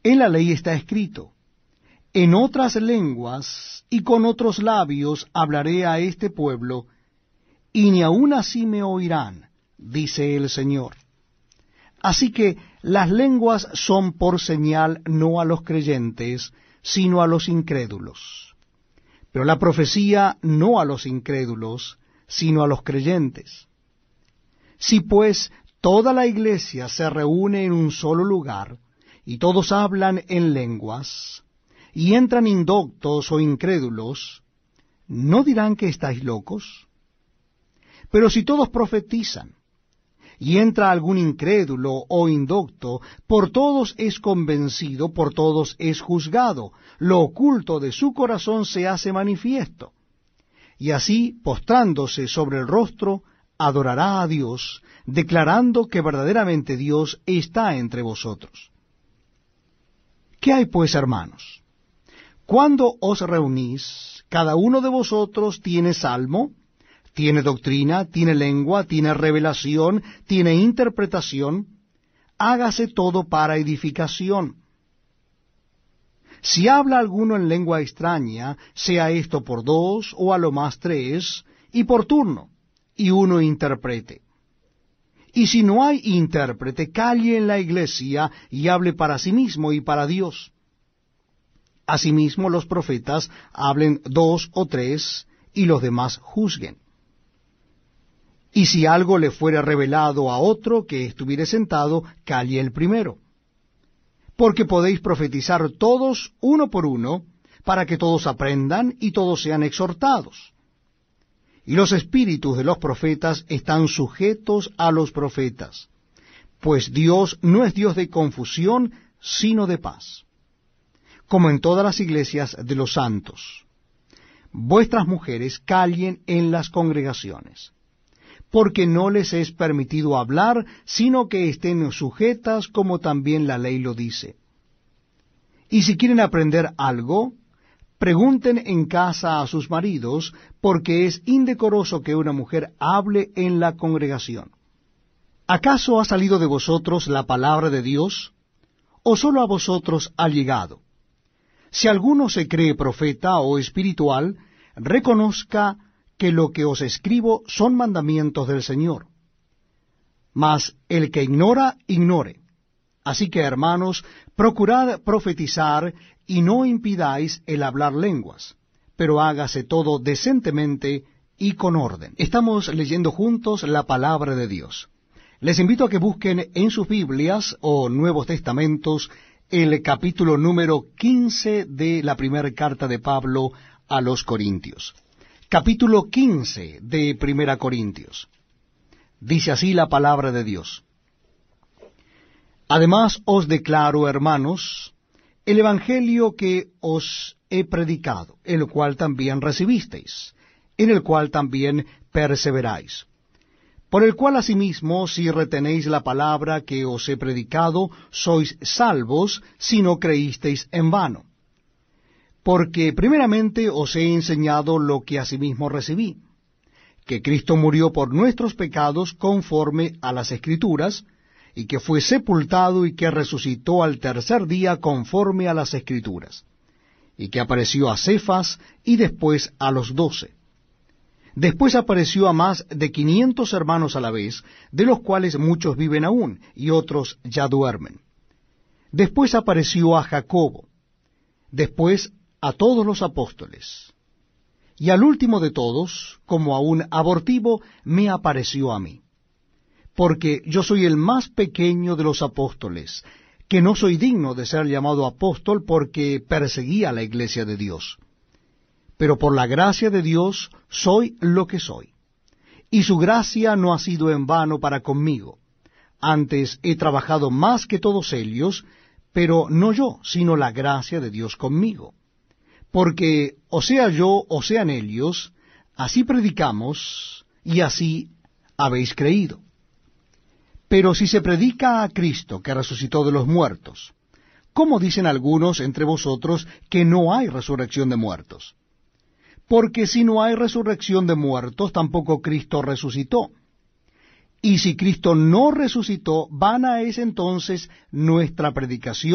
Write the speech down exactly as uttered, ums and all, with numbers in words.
En la ley está escrito: en otras lenguas y con otros labios hablaré a este pueblo, y ni aun así me oirán, dice el Señor. Así que las lenguas son por señal no a los creyentes, sino a los incrédulos. Pero la profecía no a los incrédulos, sino a los creyentes. Si pues toda la iglesia se reúne en un solo lugar, y todos hablan en lenguas, y entran indoctos o incrédulos, ¿no dirán que estáis locos? Pero si todos profetizan, y entra algún incrédulo o indocto, por todos es convencido, por todos es juzgado, lo oculto de su corazón se hace manifiesto. Y así, postrándose sobre el rostro, adorará a Dios, declarando que verdaderamente Dios está entre vosotros. ¿Qué hay pues, hermanos? Cuando os reunís, cada uno de vosotros tiene salmo, tiene doctrina, tiene lengua, tiene revelación, tiene interpretación, hágase todo para edificación. Si habla alguno en lengua extraña, sea esto por dos o a lo más tres, y por turno, y uno interprete. Y si no hay intérprete, calle en la iglesia y hable para sí mismo y para Dios. Asimismo los profetas hablen dos o tres, y los demás juzguen. Y si algo le fuere revelado a otro que estuviere sentado, calle el primero. Porque podéis profetizar todos uno por uno, para que todos aprendan y todos sean exhortados. Y los espíritus de los profetas están sujetos a los profetas, pues Dios no es Dios de confusión, sino de paz. Como en todas las iglesias de los santos, vuestras mujeres callen en las congregaciones, porque no les es permitido hablar, sino que estén sujetas, como también la ley lo dice. Y si quieren aprender algo, pregunten en casa a sus maridos, porque es indecoroso que una mujer hable en la congregación. ¿Acaso ha salido de vosotros la palabra de Dios, o sólo a vosotros ha llegado? Si alguno se cree profeta o espiritual, reconozca que lo que os escribo son mandamientos del Señor. Mas el que ignora, ignore. Así que, hermanos, procurad profetizar, y no impidáis el hablar lenguas, pero hágase todo decentemente y con orden. Estamos leyendo juntos la palabra de Dios. Les invito a que busquen en sus Biblias o Nuevos Testamentos el capítulo número quince de la primera carta de Pablo a los Corintios. Capítulo quince de Primera Corintios. Dice así la palabra de Dios. Además os declaro, hermanos, el evangelio que os he predicado, el cual también recibisteis, en el cual también perseveráis, por el cual asimismo, si retenéis la palabra que os he predicado, sois salvos, si no creísteis en vano. Porque primeramente os he enseñado lo que asimismo recibí, que Cristo murió por nuestros pecados conforme a las Escrituras, y que fue sepultado y que resucitó al tercer día conforme a las Escrituras, y que apareció a Cefas y después a los doce. Después apareció a más de quinientos hermanos a la vez, de los cuales muchos viven aún, y otros ya duermen. Después apareció a Jacobo, después a todos los apóstoles, y al último de todos, como a un abortivo, me apareció a mí. Porque yo soy el más pequeño de los apóstoles, que no soy digno de ser llamado apóstol porque perseguía la iglesia de Dios. Pero por la gracia de Dios soy lo que soy. Y su gracia no ha sido en vano para conmigo. Antes he trabajado más que todos ellos, pero no yo, sino la gracia de Dios conmigo. Porque o sea yo o sean ellos, así predicamos y así habéis creído. Pero si se predica a Cristo que resucitó de los muertos, ¿cómo dicen algunos entre vosotros que no hay resurrección de muertos? Porque si no hay resurrección de muertos, tampoco Cristo resucitó. Y si Cristo no resucitó, vana es entonces nuestra predicación,